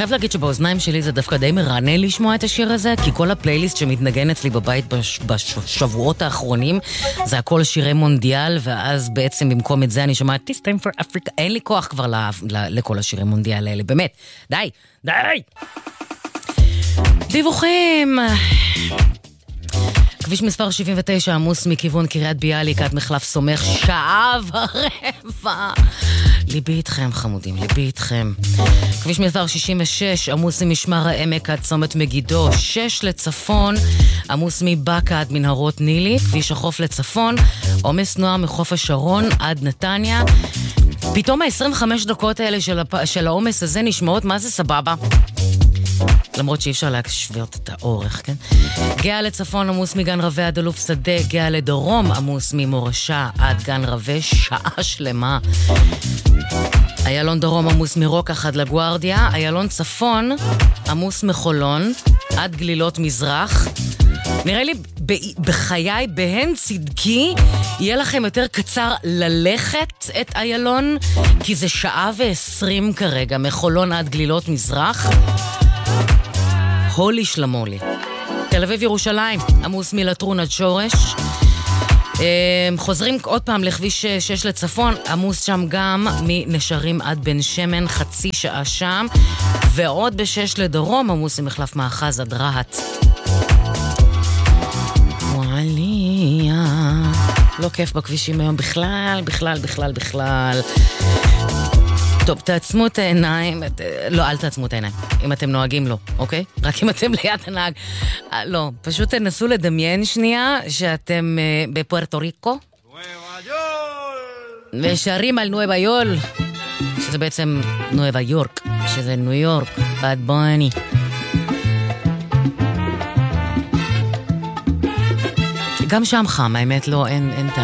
חייב להגיד שבאוזניים שלי זה דווקא די מרענן לשמוע את השיר הזה, כי כל הפלייליסט שמתנגן אצלי בבית בשבועות האחרונים, זה הכל שירי מונדיאל, ואז בעצם במקום את זה אני שומעת This Time for Africa, אין לי כוח כבר לכל השירי מונדיאל האלה, באמת, די! דיווחים! כביש מספר 79 עמוס מכיוון קריית ביאליק עד מחלף סומך 1.25 שעות. ליבי איתכם חמודים, ליבי איתכם. כביש מספר 66 עמוס ממשמר העמק עד צומת מגידו 6 לצפון, עמוס מבקה עד מנהרות נילי. כביש החוף לצפון עומס תנועה מחוף השרון עד נתניה. פתאום ה-25 דקות האלה של העומס הזה נשמעות מה זה סבבה, למרות שאי אפשר להשוויות את האורך, כן? גאה לצפון עמוס מגן רווה עד אלוף שדה, גאה לדרום עמוס ממורשה עד גן רווה שעה שלמה. איילון דרום עמוס מרוקח עד לגוארדיה, איילון צפון עמוס מחולון עד גלילות מזרח. נראה לי בחיי, בהן צדקי, יהיה לכם יותר קצר ללכת את איילון, כי זה 1:20 כרגע, מחולון עד גלילות מזרח. הולי שלמולי. תל אביב ירושלים, עמוס מלטרון עד שורש. חוזרים עוד פעם לכביש 6 לצפון, עמוס שם גם מנשרים עד בן שמן, חצי שעה שם. ועוד ב6 לדרום, עמוס ממחלף מאחז עד רהט. וואליה. לא כיף בכבישים היום בכלל. טוב, תעצמו את העיניים, לא, אל תעצמו את העיניים, אם אתם נוהגים לא, אוקיי? רק אם אתם ליד הנהג. לא, פשוט תנסו לדמיין שנייה שאתם בפוארטו ריקו. ושרים על נואבה יול, שזה בעצם נואבה יורק, שזה ניו יורק, בד בוני. גם שם חם, האמת לא, אין